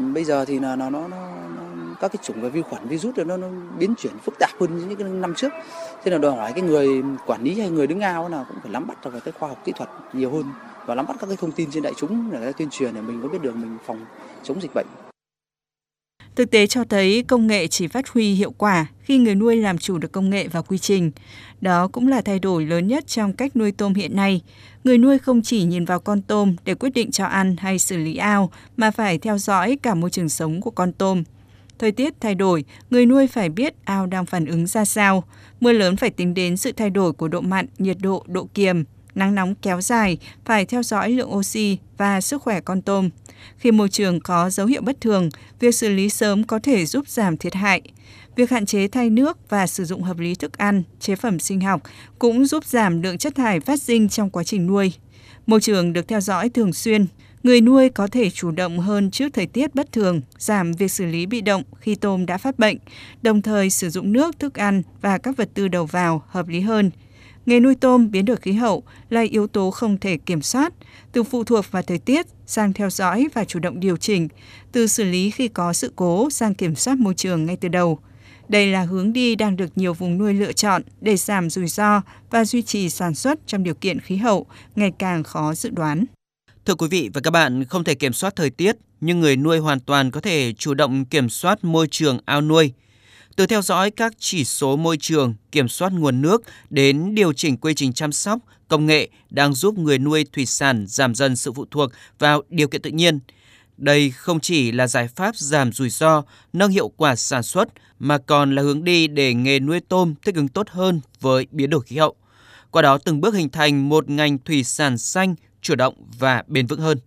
Bây giờ thì là nó các cái chủng về vi khuẩn, virus nó biến chuyển phức tạp hơn những cái năm trước. Thế là đòi hỏi cái người quản lý hay người đứng ao nào cũng phải nắm bắt về cái khoa học kỹ thuật nhiều hơn và nắm bắt các cái thông tin trên đại chúng để tuyên truyền để mình có biết được mình phòng chống dịch bệnh. Thực tế cho thấy công nghệ chỉ phát huy hiệu quả khi người nuôi làm chủ được công nghệ và quy trình. Đó cũng là thay đổi lớn nhất trong cách nuôi tôm hiện nay. Người nuôi không chỉ nhìn vào con tôm để quyết định cho ăn hay xử lý ao, mà phải theo dõi cả môi trường sống của con tôm. Thời tiết thay đổi, người nuôi phải biết ao đang phản ứng ra sao. Mưa lớn phải tính đến sự thay đổi của độ mặn, nhiệt độ, độ kiềm. Nắng nóng kéo dài, phải theo dõi lượng oxy và sức khỏe con tôm. Khi môi trường có dấu hiệu bất thường, việc xử lý sớm có thể giúp giảm thiệt hại. Việc hạn chế thay nước và sử dụng hợp lý thức ăn, chế phẩm sinh học cũng giúp giảm lượng chất thải phát sinh trong quá trình nuôi. Môi trường được theo dõi thường xuyên, người nuôi có thể chủ động hơn trước thời tiết bất thường, giảm việc xử lý bị động khi tôm đã phát bệnh, đồng thời sử dụng nước, thức ăn và các vật tư đầu vào hợp lý hơn. Nghề nuôi tôm biến đổi khí hậu là yếu tố không thể kiểm soát, từ phụ thuộc vào thời tiết sang theo dõi và chủ động điều chỉnh, từ xử lý khi có sự cố sang kiểm soát môi trường ngay từ đầu. Đây là hướng đi đang được nhiều vùng nuôi lựa chọn để giảm rủi ro và duy trì sản xuất trong điều kiện khí hậu ngày càng khó dự đoán. Thưa quý vị và các bạn, không thể kiểm soát thời tiết, nhưng người nuôi hoàn toàn có thể chủ động kiểm soát môi trường ao nuôi. Từ theo dõi các chỉ số môi trường, kiểm soát nguồn nước đến điều chỉnh quy trình chăm sóc, công nghệ đang giúp người nuôi thủy sản giảm dần sự phụ thuộc vào điều kiện tự nhiên. Đây không chỉ là giải pháp giảm rủi ro, nâng hiệu quả sản xuất, mà còn là hướng đi để nghề nuôi tôm thích ứng tốt hơn với biến đổi khí hậu. Qua đó từng bước hình thành một ngành thủy sản xanh, chủ động và bền vững hơn.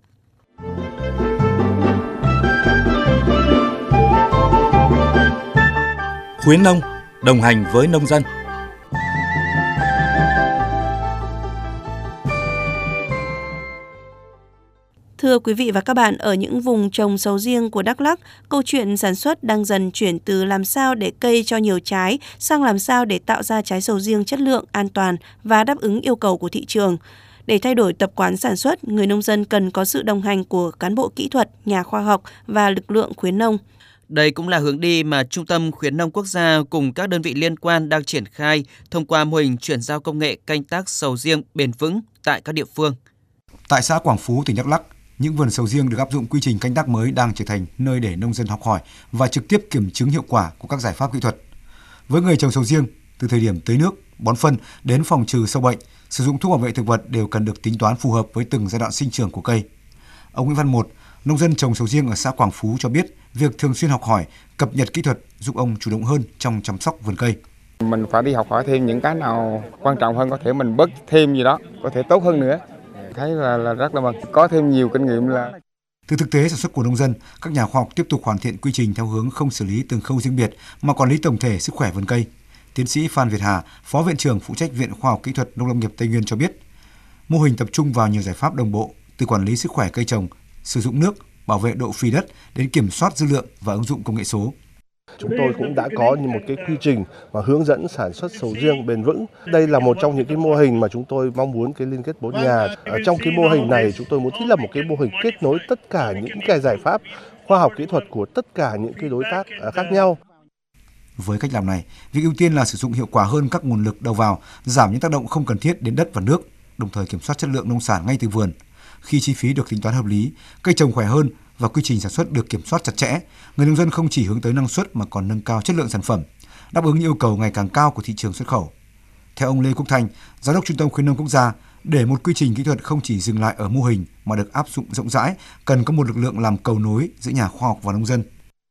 Khuyến nông, đồng hành với nông dân. Thưa quý vị và các bạn, ở những vùng trồng sầu riêng của Đắk Lắk, câu chuyện sản xuất đang dần chuyển từ làm sao để cây cho nhiều trái sang làm sao để tạo ra trái sầu riêng chất lượng, an toàn và đáp ứng yêu cầu của thị trường. Để thay đổi tập quán sản xuất, người nông dân cần có sự đồng hành của cán bộ kỹ thuật, nhà khoa học và lực lượng khuyến nông. Đây cũng là hướng đi mà Trung tâm Khuyến nông Quốc gia cùng các đơn vị liên quan đang triển khai thông qua mô hình chuyển giao công nghệ canh tác sầu riêng bền vững tại các địa phương. Tại xã Quảng Phú, tỉnh Đắk Lắk, những vườn sầu riêng được áp dụng quy trình canh tác mới đang trở thành nơi để nông dân học hỏi và trực tiếp kiểm chứng hiệu quả của các giải pháp kỹ thuật. Với người trồng sầu riêng, từ thời điểm tưới nước, bón phân đến phòng trừ sâu bệnh, sử dụng thuốc bảo vệ thực vật đều cần được tính toán phù hợp với từng giai đoạn sinh trưởng của cây. Ông Nguyễn Văn Một, nông dân trồng sầu riêng ở xã Quảng Phú cho biết, việc thường xuyên học hỏi, cập nhật kỹ thuật giúp ông chủ động hơn trong chăm sóc vườn cây. Mình phải đi học hỏi thêm những cái nào quan trọng hơn, có thể mình bớt thêm gì đó, có thể tốt hơn nữa. Thấy là rất là mừng, có thêm nhiều kinh nghiệm là. Từ thực tế sản xuất của nông dân, các nhà khoa học tiếp tục hoàn thiện quy trình theo hướng không xử lý từng khâu riêng biệt mà quản lý tổng thể sức khỏe vườn cây. Tiến sĩ Phan Việt Hà, Phó Viện trưởng phụ trách Viện Khoa học Kỹ thuật Nông lâm nghiệp Tây Nguyên cho biết, mô hình tập trung vào nhiều giải pháp đồng bộ, từ quản lý sức khỏe cây trồng, sử dụng nước, bảo vệ độ phì đất đến kiểm soát dư lượng và ứng dụng công nghệ số. Chúng tôi cũng đã có một cái quy trình và hướng dẫn sản xuất sầu riêng bền vững. Đây là một trong những cái mô hình mà chúng tôi mong muốn cái liên kết 4 nhà. Ở trong cái mô hình này chúng tôi muốn thiết lập một cái mô hình kết nối tất cả những cái giải pháp khoa học kỹ thuật của tất cả những cái đối tác khác nhau. Với cách làm này, việc ưu tiên là sử dụng hiệu quả hơn các nguồn lực đầu vào, giảm những tác động không cần thiết đến đất và nước, đồng thời kiểm soát chất lượng nông sản ngay từ vườn. Khi chi phí được tính toán hợp lý, cây trồng khỏe hơn và quy trình sản xuất được kiểm soát chặt chẽ, người nông dân không chỉ hướng tới năng suất mà còn nâng cao chất lượng sản phẩm, đáp ứng yêu cầu ngày càng cao của thị trường xuất khẩu. Theo ông Lê Quốc Thanh, Giám đốc Trung tâm Khuyến nông Quốc gia, để một quy trình kỹ thuật không chỉ dừng lại ở mô hình mà được áp dụng rộng rãi, cần có một lực lượng làm cầu nối giữa nhà khoa học và nông dân.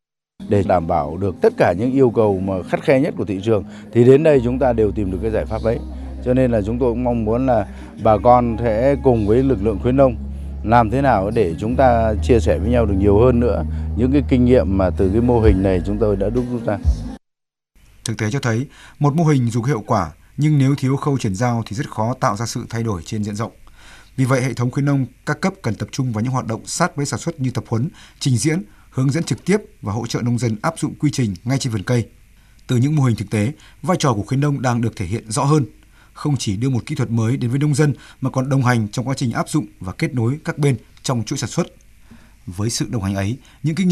Để đảm bảo được tất cả những yêu cầu mà khắt khe nhất của thị trường thì đến đây chúng ta đều tìm được cái giải pháp ấy. Cho nên là chúng tôi cũng mong muốn là bà con sẽ cùng với lực lượng khuyến nông làm thế nào để chúng ta chia sẻ với nhau được nhiều hơn nữa những cái kinh nghiệm mà từ cái mô hình này chúng tôi đã đúc rút ra. Thực tế cho thấy, một mô hình dù hiệu quả nhưng nếu thiếu khâu chuyển giao thì rất khó tạo ra sự thay đổi trên diện rộng. Vì vậy, hệ thống khuyến nông các cấp cần tập trung vào những hoạt động sát với sản xuất như tập huấn, trình diễn, hướng dẫn trực tiếp và hỗ trợ nông dân áp dụng quy trình ngay trên vườn cây. Từ những mô hình thực tế, vai trò của khuyến nông đang được thể hiện rõ hơn. Không chỉ đưa một kỹ thuật mới đến với nông dân mà còn đồng hành trong quá trình áp dụng và kết nối các bên trong chuỗi sản xuất. Với sự đồng hành ấy, những kinh